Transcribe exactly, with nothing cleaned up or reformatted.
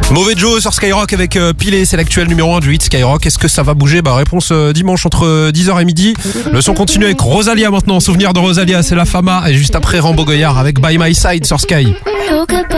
Mauvais Joe sur Skyrock avec euh, Pilé, c'est l'actuel numéro un du hit Skyrock. Est-ce que ça va bouger? Bah réponse euh, dimanche entre dix heures et midi. Le son continue avec Rosalia maintenant. Souvenir de Rosalia, c'est La Fama. Et juste après Rambo Goyard avec By My Side sur Sky.